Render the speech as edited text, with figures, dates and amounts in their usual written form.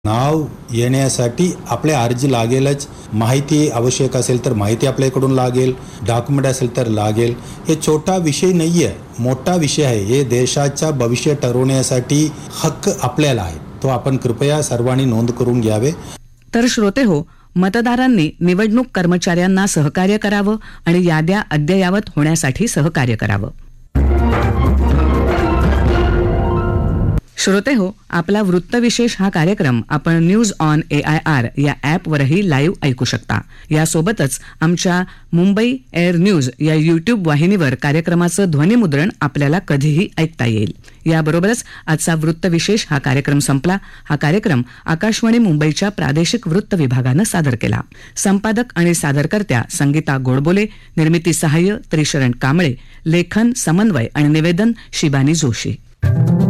नाव येण्यासाठी आपले अर्जी लागेलच. माहिती आवश्यक असेल तर माहिती आपल्याकडून लागेल, डॉक्युमेंट असेल तर लागेल. हे छोटा विषय नाही आहे, मोठा विषय आहे. हे देशाचा भविष्य ठरवण्यासाठी हक्क आपल्याला आहे, तो आपण कृपया सर्वांनी नोंद करून घ्यावे. तर श्रोते हो, मतदारांनी निवडणूक कर्मचाऱ्यांना सहकार्य करावं आणि याद्या अद्ययावत होण्यासाठी सहकार्य करावं. श्रोते हो, आपला वृत्तविशेष हा कार्यक्रम आपण न्यूज ऑन AIR या ॲपवरही लाईव्ह ऐकू शकता. यासोबतच आमच्या मुंबई एअर न्यूज या YouTube वाहिनीवर कार्यक्रमाचं ध्वनिमुद्रण आपल्याला कधीही ऐकता येईल. याबरोबरच आजचा वृत्तविशेष हा कार्यक्रम संपला. हा कार्यक्रम आकाशवाणी मुंबईच्या प्रादेशिक वृत्त विभागानं सादर केला. संपादक आणि सादरकर्त्या संगीता गोडबोले, निर्मिती सहाय्य त्रिशरण कांबळे, लेखन समन्वय आणि निवेदन शिबानी जोशी.